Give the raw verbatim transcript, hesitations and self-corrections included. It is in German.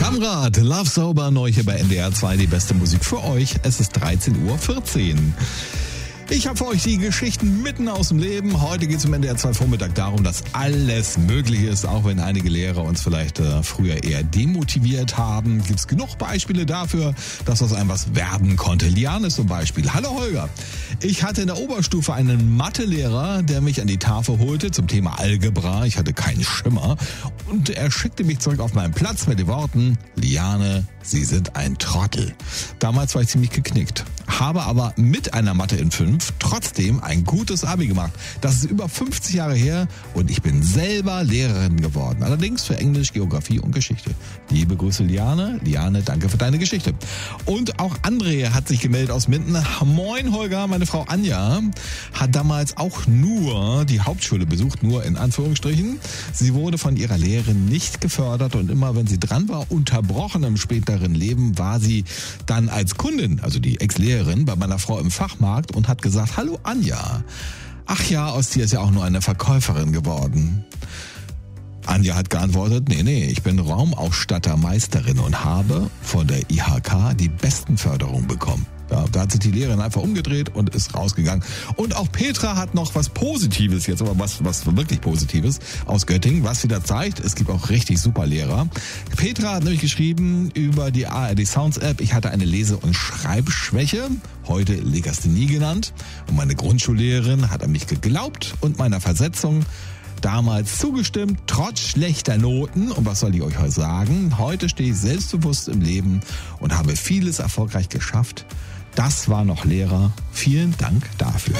Kamerad, Love Sober, neu hier bei N D R zwei, die beste Musik für euch. Es ist dreizehn Uhr vierzehn. Ich habe für euch die Geschichten mitten aus dem Leben. Heute geht es im N D R zwei Vormittag darum, dass alles möglich ist, auch wenn einige Lehrer uns vielleicht äh, früher eher demotiviert haben. Gibt es genug Beispiele dafür, dass aus einem was werden konnte. Liane zum Beispiel. Hallo Holger. Ich hatte in der Oberstufe einen Mathelehrer, der mich an die Tafel holte zum Thema Algebra. Ich hatte keinen Schimmer. Und er schickte mich zurück auf meinen Platz mit den Worten: Liane, Sie sind ein Trottel. Damals war ich ziemlich geknickt. Habe aber mit einer Mathe in fünf trotzdem ein gutes Abi gemacht. Das ist über fünfzig Jahre her und ich bin selber Lehrerin geworden. Allerdings für Englisch, Geografie und Geschichte. Liebe Grüße Liane. Liane, danke für deine Geschichte. Und auch André hat sich gemeldet aus Minden. Moin Holger, meine Frau Anja hat damals auch nur die Hauptschule besucht, nur in Anführungsstrichen. Sie wurde von ihrer Lehrerin nicht gefördert und immer wenn sie dran war, unterbrochen im späteren Leben, war sie dann als Kundin, also die Ex-Lehrerin, bei meiner Frau im Fachmarkt und hat gesagt: Hallo Anja, ach ja, aus dir ist ja auch nur eine Verkäuferin geworden. Anja hat geantwortet: Nee, nee, ich bin Raumausstattermeisterin und habe von der I H K die besten Förderungen bekommen. Ja, da hat sich die Lehrerin einfach umgedreht und ist rausgegangen. Und auch Petra hat noch was Positives jetzt, aber was, was wirklich Positives aus Göttingen, was wieder zeigt, es gibt auch richtig super Lehrer. Petra hat nämlich geschrieben über die A R D Sounds App: Ich hatte eine Lese- und Schreibschwäche, heute Legasthenie genannt. Und meine Grundschullehrerin hat an mich geglaubt und meiner Versetzung damals zugestimmt, trotz schlechter Noten. Und was soll ich euch heute sagen? Heute stehe ich selbstbewusst im Leben und habe vieles erfolgreich geschafft. Das war noch Lehrer. Vielen Dank dafür.